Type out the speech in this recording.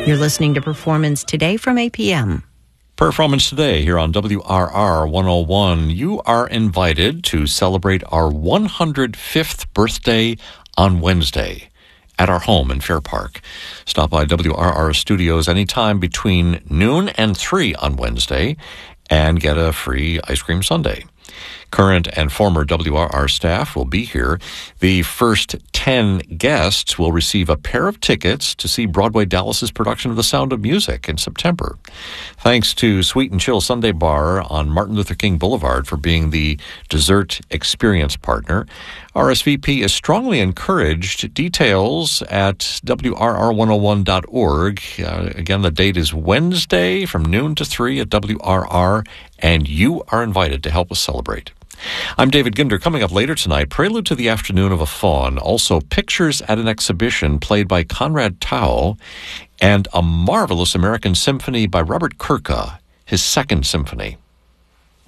You're listening to Performance Today from APM. Performance Today here on WRR 101. You are invited to celebrate our 105th birthday on Wednesday at our home in Fair Park. Stop by WRR Studios anytime between noon and 3 on Wednesday and get a free ice cream sundae. Current and former WRR staff will be here. The first 10 guests will receive a pair of tickets to see Broadway Dallas's production of The Sound of Music in September. Thanks to Sweet and Chill Sundae Bar on Martin Luther King Boulevard for being the dessert experience partner. RSVP is strongly encouraged. Details at WRR101.org. Again, the date is Wednesday from noon to 3 at WRR, and you are invited to help us celebrate. I'm David Ginder. Coming up later tonight, Prelude to the Afternoon of a Faun, also pictures at an exhibition played by Conrad Tao, and a marvelous American symphony by Robert Kirka, his second symphony.